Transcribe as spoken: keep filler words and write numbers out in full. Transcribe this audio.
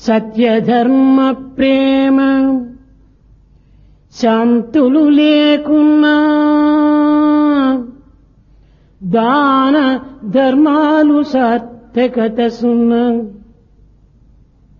సత్యధర్మ ప్రేమ శాంతులు లేకున్నా దాన ధర్మాలు సార్థకత సున్నా.